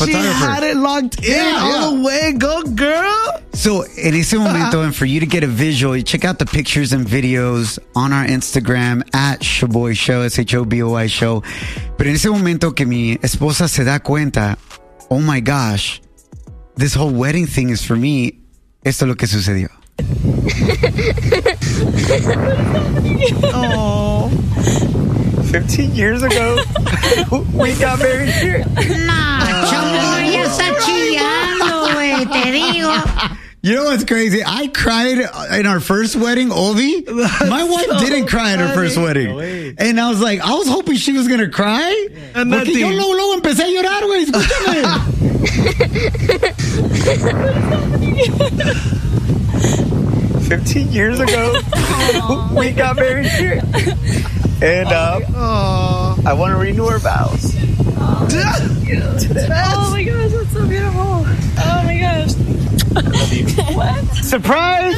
She had it locked in all the way. Go, girl. So, en ese momento, and for you to get a visual, you check out the pictures and videos on our Instagram at Showboy Show, SHOBOY Show. Pero en ese momento que mi esposa se da cuenta, oh my gosh, this whole wedding thing is for me, esto es lo que sucedió. Oh. 15 years ago, we got married here. No, Chomboy, ya está chillando, güey, te digo. You know what's crazy? I cried in our first wedding, Ovi. My wife didn't cry at her first wedding. No, and I was like, I was hoping she was going to cry. And porque yo luego empecé a llorar, güey. Escúchame. 15 years ago, we got married here. And I want to renew our vows. Oh my gosh, that's so beautiful. Oh my gosh. What? Surprise!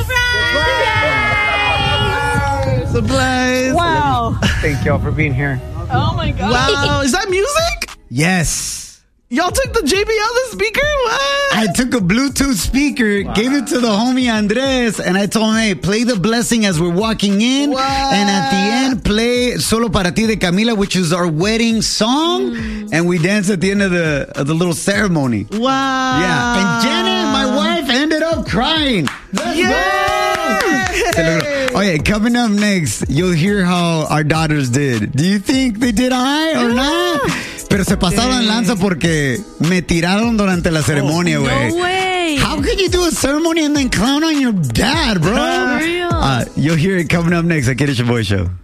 Surprise! Wow. Thank y'all for being here. Oh my god. Wow, is that music? Yes. Y'all took the JBL, the speaker? What? I took a Bluetooth speaker, gave it to the homie Andres, and I told him, hey, play the blessing as we're walking in. What? And at the end, play Solo Para Ti de Camila, which is our wedding song. And we dance at the end of the little ceremony. Wow. Yeah. And Janet, my wife, ended up crying. Let's go! Oh, yeah, coming up next, you'll hear how our daughters did. Do you think they did all right or not? Pero se pasaron lanza porque me tiraron durante la ceremonia, güey. No way. How could you do a ceremony and then clown on your dad, bro? For real. You'll hear it coming up next. Aquí en el Showboy Show.